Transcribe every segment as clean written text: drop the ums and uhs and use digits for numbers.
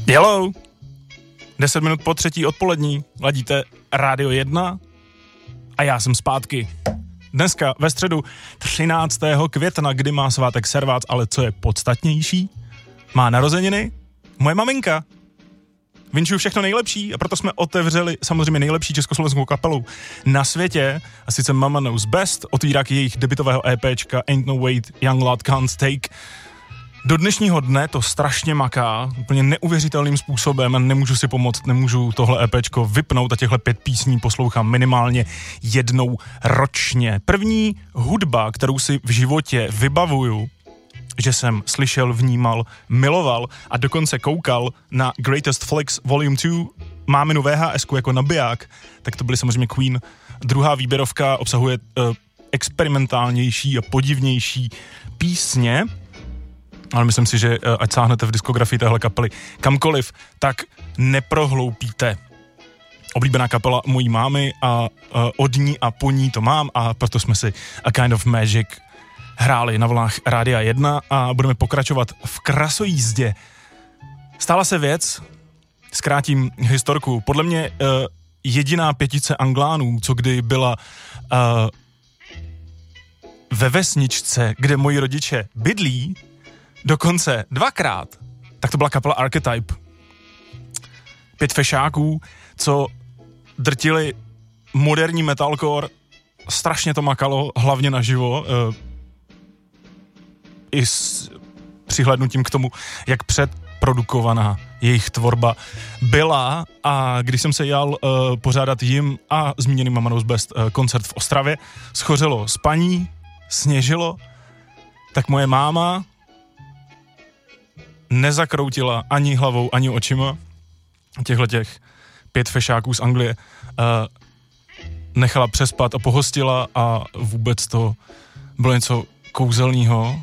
Hello! 10 minut po 3. odpolední, ladíte Rádio 1 a já jsem zpátky. Dneska ve středu 13. května, kdy má svátek Servác, ale co je podstatnější, má narozeniny moje maminka. Vinčuju všechno nejlepší a proto jsme otevřeli samozřejmě nejlepší československou kapelu na světě, a sice Mama Knows Best, otvírák jejich debutového EPčka Ain't No Wait, Young Lad Can't Take. Do dnešního dne to strašně maká, úplně neuvěřitelným způsobem a nemůžu si pomoct, nemůžu tohle EPčko vypnout a těchhle 5 písní poslouchám minimálně jednou ročně. První hudba, kterou si v životě vybavuju, že jsem slyšel, vnímal, miloval a dokonce koukal na Greatest Flicks Volume 2 máminu VHS-ku jako nabiják, tak to byly samozřejmě Queen. Druhá výběrovka obsahuje experimentálnější a podivnější písně, ale myslím si, že ať sáhnete v diskografii téhle kapely kamkoliv, tak neprohloupíte. Oblíbená kapela mojí mámy a od ní a po ní to mám a proto jsme si A Kind of Magic hráli na vlnách Rádia 1 a budeme pokračovat v krasojízdě. Stala se věc, zkrátím historku, podle mě jediná pětice Anglánů, co kdy byla ve vesničce, kde moji rodiče bydlí, dokonce 2krát, tak to byla kapela Archetype. 5 fešáků, co drtili moderní metalcore, strašně to makalo, hlavně naživo, i s přihlédnutím k tomu, jak předprodukovaná jejich tvorba byla, a když jsem se jal pořádat jim a zmíněným Mama Knows Best koncert v Ostravě, schořelo spaní, sněžilo, tak moje máma nezakroutila ani hlavou, ani očima těch 5 fešáků z Anglie, nechala přespat a pohostila a vůbec to bylo něco kouzelného.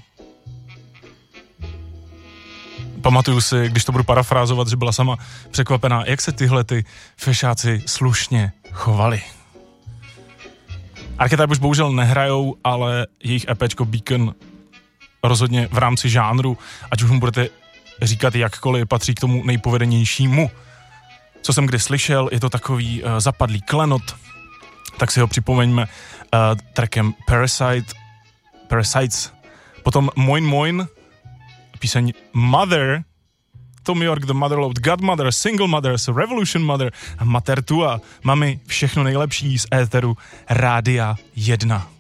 Pamatuju si, když to budu parafrázovat, že byla sama překvapená, jak se tyhle ty fešáci slušně chovali. Archetype už bohužel nehrajou, ale jejich EPčko Beacon rozhodně v rámci žánru, ať už mu budete říkat jakkoliv, patří k tomu nejpovedenějšímu. Co jsem kdy slyšel, je to takový zapadlý klenot, tak si ho připomeňme trackem Parasites, potom Moin Moin, píseň Mother, Tom York, The Motherlode, Godmother, Single Mother, Revolution Mother a Mater Tua. Mami, všechno nejlepší z éteru Rádia 1.